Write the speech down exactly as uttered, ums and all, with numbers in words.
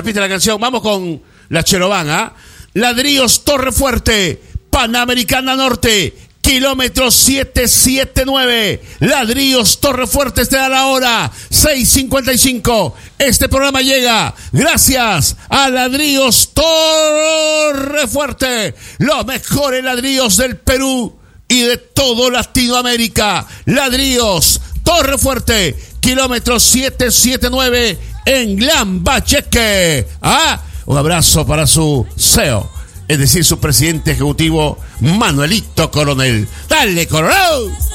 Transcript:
repite la canción. Vamos con la Cherobán, ¿ah? Ladrillos Torrefuerte, Panamericana Norte, kilómetro setecientos setenta y nueve. Ladrillos Torrefuerte, te da la hora, seis cincuenta y cinco. Este programa llega gracias a Ladrillos Torrefuerte, los mejores ladrillos del Perú y de todo Latinoamérica. Ladrillos Torrefuerte, kilómetro setecientos setenta y nueve en Lambacheque. ¿Ah? Un abrazo para su C E O, es decir, su presidente ejecutivo, Manuelito Coronel. ¡Dale, Coronel!